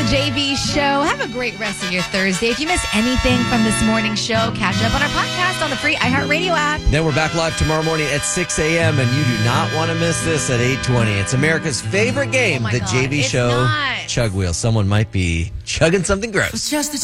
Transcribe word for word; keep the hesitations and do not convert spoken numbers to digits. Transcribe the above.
J V Show. Have a great rest of your Thursday. If you miss anything from this morning's show, catch up on our podcast on the free iHeartRadio app. Then we're back live tomorrow morning at six a.m. and you do not want to miss this at eight twenty. It's America's favorite game, oh the God, J V Show not. Chug Wheel. Someone might be chugging something gross. It's just a